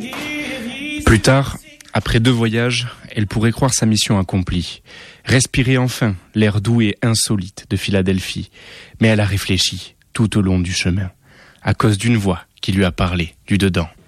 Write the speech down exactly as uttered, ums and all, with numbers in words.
Plus tard, après deux voyages, elle pourrait croire sa mission accomplie. Respirer enfin l'air doux et insolite de Philadelphie. Mais elle a réfléchi tout au long du chemin, à cause d'une voix qui lui a parlé du dedans.